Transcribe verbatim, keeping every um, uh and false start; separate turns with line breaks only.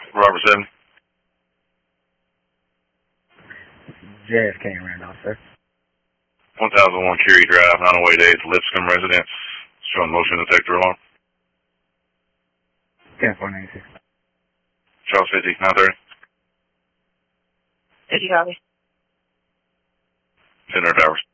Robert seven.
J F K and Randolph, sir.
one thousand one Curie Drive, nine oh eight eight, Lipscomb residence. Showing motion detector alarm.
ten four ninety-six.
Charles fifty, nine thirty.
fifty copy.
Center Towers.